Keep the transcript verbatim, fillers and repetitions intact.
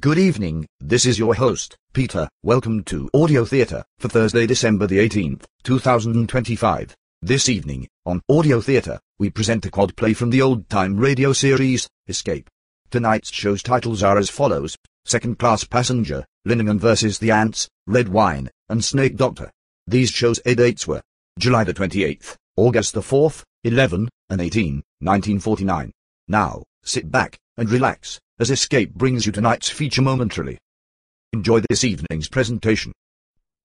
Good evening, this is your host, Peter. Welcome to Audio Theatre for Thursday, December the eighteenth, two thousand twenty-five. This evening, on Audio Theatre, we present a quad play from the old-time radio series, Escape. Tonight's show's titles are as follows: Second Class Passenger, Linnegan versus the Ants, Red Wine, and Snake Doctor. These shows' air dates were July the twenty-eighth, August the fourth, eleven, and eighteen, nineteen forty-nine. Now, sit back and relax, as Escape brings you tonight's feature momentarily. Enjoy this evening's presentation.